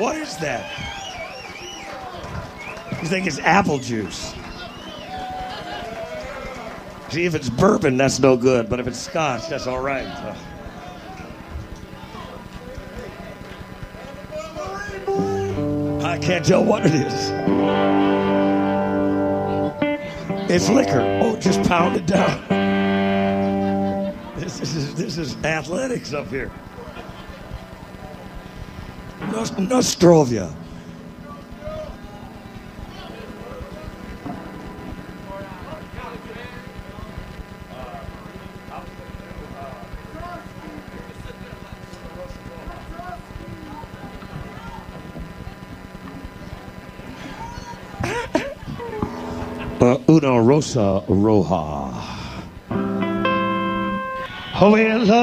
What is that? You think it's apple juice? See, if it's bourbon, that's no good. But if it's scotch, that's all right. I can't tell what it is. It's liquor. Oh, just pound it down. This is athletics up here. Nostrovia. Una Rosa Roja. Oh,